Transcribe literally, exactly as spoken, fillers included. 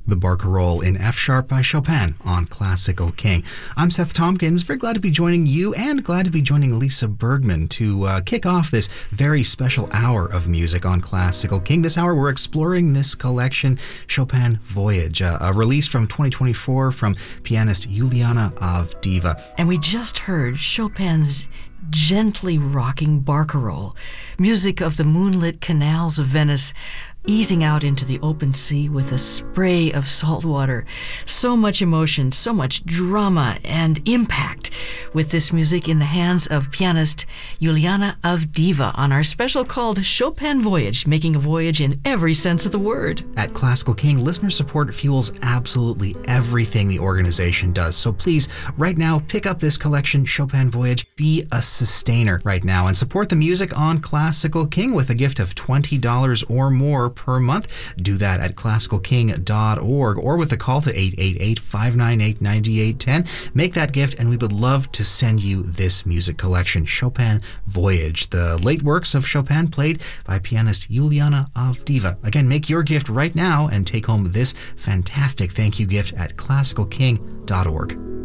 the Barcarolle in F sharp by Chopin on Classical King. I'm Seth Tompkins, very glad to be joining you and glad to be joining Lisa Bergman to uh, kick off this very special hour of music on Classical King. This hour we're exploring this collection, Chopin Voyage, uh, a release from twenty twenty-four from pianist Juliana Avdiva. And we just heard Chopin's gently rocking Barcarolle, music of the moonlit canals of Venice, easing out into the open sea with a spray of salt water. So much emotion, so much drama and impact with this music in the hands of pianist Juliana Avdiva on our special called Chopin Voyage, making a voyage in every sense of the word. At Classical King, listener support fuels absolutely everything the organization does. So please, right now, pick up this collection, Chopin Voyage. Be a sustainer right now and support the music on Classical King with a gift of twenty dollars or more per month. Do that at classical king dot org or with a call to eight eight eight, five nine eight, nine eight one zero. Make that gift and we would love to send you this music collection, Chopin Voyage, the late works of Chopin played by pianist Juliana Avdiva. Again, make your gift right now and take home this fantastic thank you gift at classical king dot org.